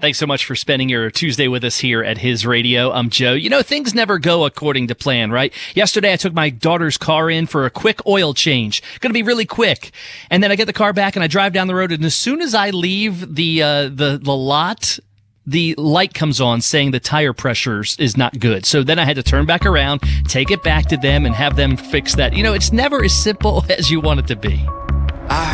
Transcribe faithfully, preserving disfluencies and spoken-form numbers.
Thanks so much for spending your Tuesday with us here at His Radio. I'm Joe. You know, things never go according to plan, right? Yesterday, I took my daughter's car in for a quick oil change. Going to be really quick. And then I get the car back and I drive down the road. And as soon as I leave the, uh, the, the lot, the light comes on saying the tire pressure is not good. So then I had to turn back around, take it back to them and have them fix that. You know, it's never as simple as you want it to be.